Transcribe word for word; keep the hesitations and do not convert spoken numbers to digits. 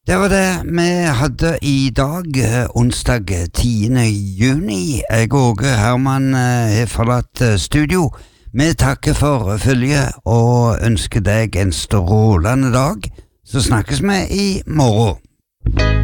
Det var det vi hadde i dag, eh, onsdag tiende juni. Jeg og Åge Hermann eh, har forlatt eh, studio. Vi takker for følget og ønsker deg en strålende dag. Så snakkes vi i morgen.